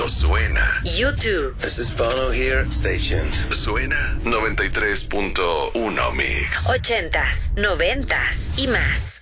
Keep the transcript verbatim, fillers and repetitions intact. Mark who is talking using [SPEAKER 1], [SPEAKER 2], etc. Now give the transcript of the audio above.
[SPEAKER 1] suena.
[SPEAKER 2] YouTube.
[SPEAKER 3] This is Bono here. Stay tuned.
[SPEAKER 1] Suena noventa y tres punto uno Mix.
[SPEAKER 2] Ochentas, noventas y más.